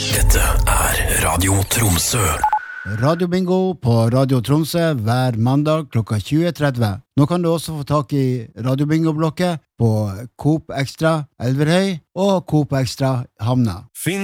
Dette Radio Tromsø. Radio Bingo på Radio Tromsø hver mandag klokka 20.30. Nå kan du også få tak i Radio Bingo-blokket på Coop Extra Elverhøy og Coop Extra Hamna.